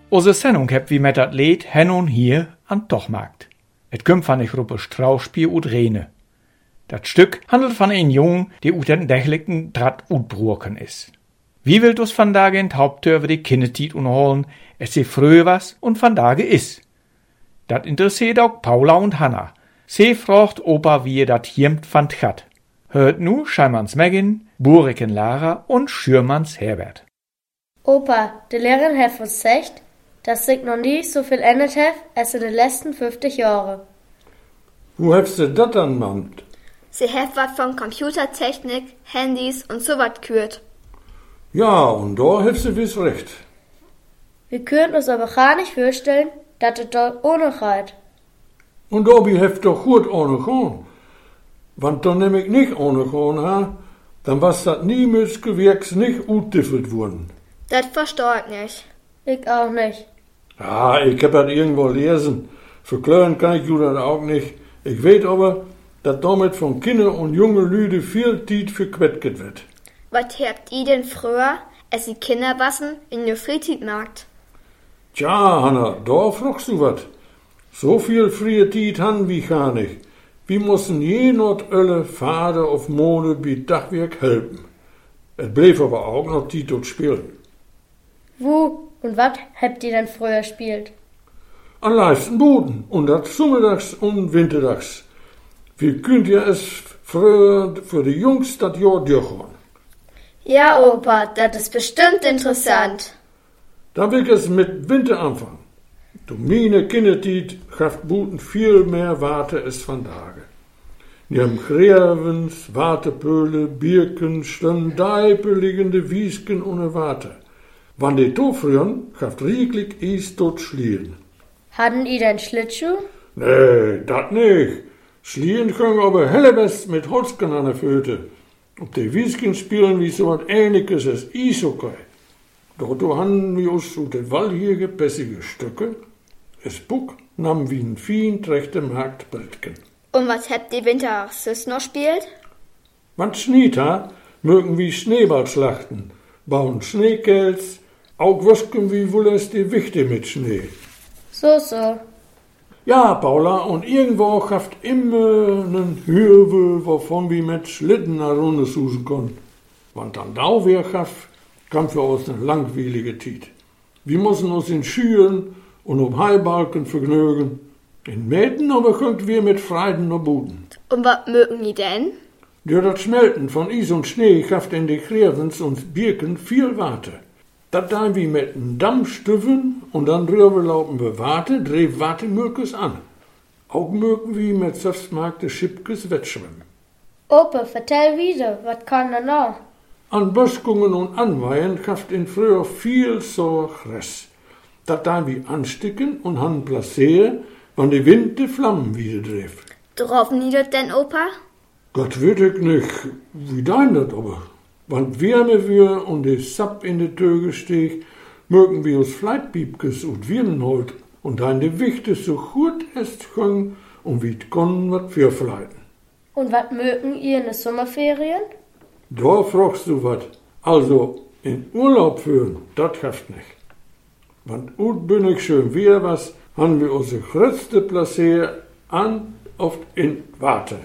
Unsere Sendung heb wie met dat Lied hen und hier an Tochmarkt. Et kümmt van ich ruppe Strauchspiel und Rene. Dat Stück handelt van een Jungen, die ut den dächligen Draht utbroken is. Wie will dus vandaag in t Haupttür die Kinnetiet unholen, es sie früher was und vandaag is. Dat interessiert auch Paula und Hanna. Sie fragt Opa, wie dat hiemt fand hat. Hört nu Scheimanns Megan, Buriken Lara und Schürmanns Herbert. Opa, de Lehrerin hef uns gesagt, dass sich noch nie so viel ändert hef als in den letzten 50 Jahren. Wo hast du dat dann mannt? Sie hef wat von Computertechnik, Handys und so wat gehört. Ja, und da hast du wiss recht. Wir können uns aber gar nicht vorstellen, dass es dort ohne geht. Und da heft doch gut ohne gehen. Want dann nehm ich nicht ohne gehen, ha? Dann was dat niemals Gewirks nicht utdiffelt worden. Das versteh ich nicht. Ich auch nicht. Ja, ich hab das irgendwo lesen. Verklären kann ich das auch nicht. Ich weet aber, dass damit von Kinder und junge Lüde viel Tiet verquettet wird. Was habt ihr denn früher, als die Kinder wassen, in der Freizeitmarkt? Tja, Hanna, da fragst du wat. So viel frie Tiet han wie gar nicht. Wir mussten je not ölle Vater auf Mode wie Dachwerk helfen. Es bleef aber auch noch Tiet und spielen. Wo und wat habt ihr denn früher gespielt? An leisten Boden und das Sommerdags und Winterdags. Wie könnt ihr es früher für die Jungs das Jahr durchhauen? Ja, Opa, das ist bestimmt interessant. Da will ich es mit Winter anfangen. Du meine Kindertiet gaft Buten viel mehr Warte es van Tage. Neben Grevens, Wartepöhle, Birken, Stendeipe liegende Wiesken ohne Warte. Wann die Tofrühren gaft rieglich is tot Schlieren. Hatten ihr denn Schlittschuh? Nee, dat nicht. Schlieren können aber hellebest mit Holzken an der Föte. Ob die Wiesken spielen wie so wat ähnliches als Eishockey. Dort haben wir uns zu den Wallhirge bessige Stücke. Es Buck nahm wie ein Fien rechte Marktbrettken. Und was habt ihr Winterachs noch spielt? Wann schniet ha, mögen wie Schneeballschlachten, bauen Schneekels, auch wösken wie wohl es die Wichte mit Schnee. So. Ja, Paula, und irgendwo haft immer nen Hürwe, wovon wir mit Schlitten nach Runde suchen können. Wann dann da wär gaff, kam für uns ne langweilige Tiet. Wir müssen uns in Schüren und um Heibalken vergnügen. In Mäten aber könnt wir mit Freiden noch buden. Und was mögen die denn? Ja, das Schmelten von Eis und Schnee gaft in die Grevens und Birken viel Warte. Dat dann wie mit n Dammstüffen und dann drüber laufen wir Warte, dreh Wartemürkes an. Auch mögen wir mit selbstmarkte Schipkes wettschwimmen. Opa, vertell wieder, was kann da noch? An Böschungen und Anweihen gaft in früher viel so Gress. Dat dann wie ansticken und han placere, wann die Wind die Flammen wieder dreht. Drauf niedert denn, Opa? Gott weet ich nicht, wie dein dat aber. Wann Wärme wir und die Sapp in die Töge stieg, mögen wir uns Fleitbiebkes und Wirnenhold und dann die Wichte so gut es können und wie können wat für fleiten. Und was mögen ihr in den Sommerferien? Da fragst du wat. Also, in Urlaub führen, dat haft nicht. Wann ut bin ich schön wieder was, haben wir unsere größte Placé an oft in Warte.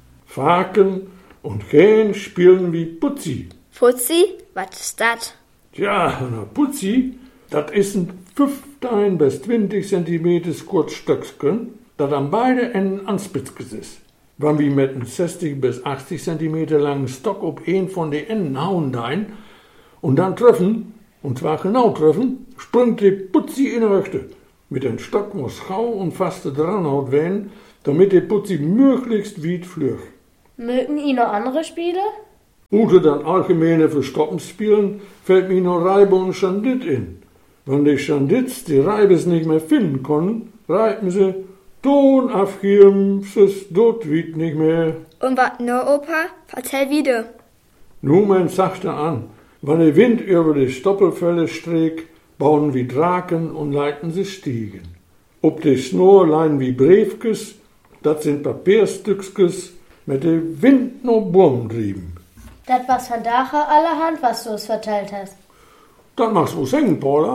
Faken und gehen spielen wie Putzi. Putzi? Was ist das? Tja, na Putzi, dat is ein 15 bis 20 Zentimeter kurz Stöcksken, dat an beide Enden anspitzkes ist. Wann wir mit einem 60 bis 80 Zentimeter langen Stock ob een von den Enden hauen dein und dann treffen, und zwar genau treffen, springt die Putzi in der Rechte. Mit dem Stock muss gau und faste dranhaut werden, damit die Putzi möglichst weit flücht. Mögen ihr noch andere Spiele? Unter dann allgemeine Verstoppensspielen fällt mir noch Reibe und Schandit in. Wenn die Schandits die Reibes nicht mehr finden können, reiben sie, Ton aufgeben, es dort weit nicht mehr. Und was nur, Opa? Vertell wieder. Nun, mein sachte an, wenn der Wind über die Stoppelfälle streckt, bauen wie Draken und leiten sie Stiegen. Ob die Schnur lein wie Brevkes, dat sind Papierstückskes, mit dem Wind no Burm trieben. Das was von daher allerhand, was du es verteilt hast. Das machst du singen, Paula.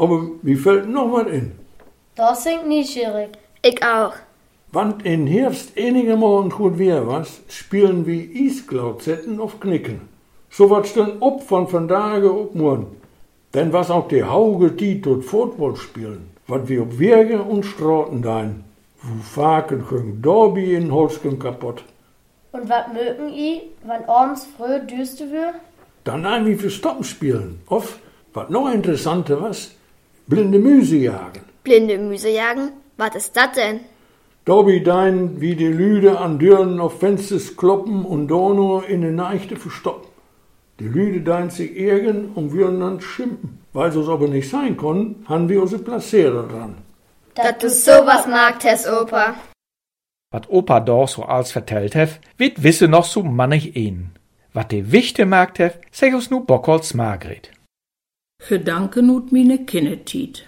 Aber wie fällt noch was in? Das sind neugierig. Ich auch. Wann in Herbst einige Morgen gut wär was, spielen wir Isklautzetten auf Knicken. So was dann ob von Tage op morgen. Denn was auch die Hauge die tot Football spielen, wat wir op Wege und Straßen dein, wo Faken können Dorbi in Holzken kaputt. Und was mögen i, wann abends früh düster wird? Dann ein wie für Stoppen spielen. Of, wat noch interessanter was, blinde Müse jagen. Blinde Müse jagen? Was ist das denn? Dorbi dein, wie die Lüde an Türen auf Fensters kloppen und da nur in de Neichte verstoppen. Die Lüde dein sich ärgern und würden dann schimpfen. Weil so's aber nicht sein konnten, haben wir unsere Placierer dran. Dass du sowas magst, Herr Opa. Wat Opa doch so als vertellt hef, wird wisse noch so mannig een. Wat de Wichte merkt hef, sag uns nu Bockholz Margret. Gedanken ut mine Kindertiet.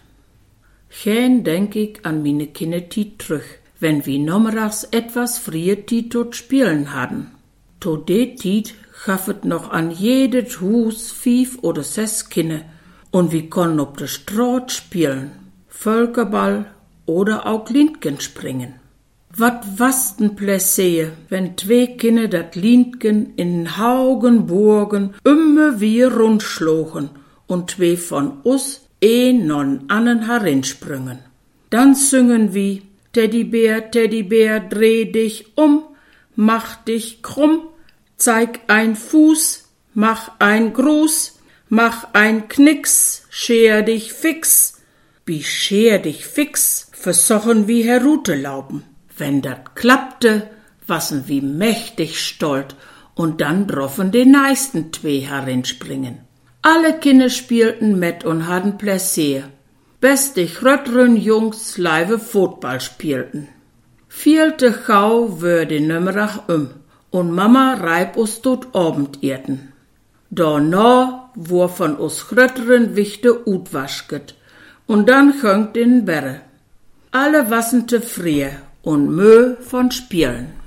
Geen denk ich an mine Kindertiet terug, wenn wir nommerags etwas frie Tiet tot spielen hadden. Tot de Tiet gaf het noch an jedes Hus 5 oder 6 Kinder und wir konnten op de Straat spielen, Völkerball oder auch Lindgen springen. Wat was n Pläsee, wenn 2 Kinder dat Lindgen in Haugenburgen immer wie rundschlogen und 2 von us non annen herinsprüngen. Dann singen wir Teddybär, dreh dich mach dich krumm, zeig ein Fuß, mach ein Gruß, mach ein Knicks, scher dich fix. Wie scher dich fix, versochen wie Herutelauben. Wenn dat klappte, wassen wie mächtig stolz und dann droffen de neisten 2 herinspringen. Alle Kinder spielten mit und hadden Pläsier. Best die grötteren Jungs leive Football spielten. Vielte gau würde nummerach und Mama reib us tot Abendierten. Danach wur von us grötteren Wichte utwaschget und dann göngt in Berre. Alle wassen te frie und Mö von Spielen.